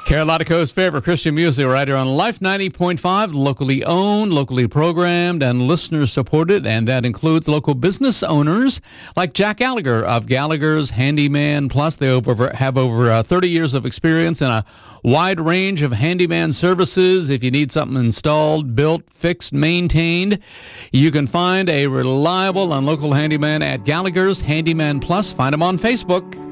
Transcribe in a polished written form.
Carolina Coast's favorite Christian music right here on Life 90.5, locally owned, locally programmed, and listener-supported, and that includes local business owners like Jack Gallagher of Gallagher's Handyman Plus. They have over 30 years of experience in a wide range of handyman services. If you need something installed, built, fixed, maintained, you can find a reliable and local handyman at Gallagher's Handyman Plus. Find them on Facebook.